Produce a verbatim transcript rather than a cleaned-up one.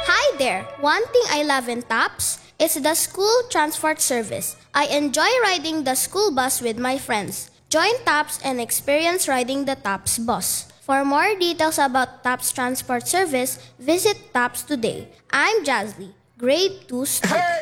Hi there! One thing I love in TAPS is the school transport service. I enjoy riding the school bus with my friends. Join TAPS and experience riding the TAPS bus. For more details about TAPS transport service, visit TAPS today. I'm Jazly, grade two student.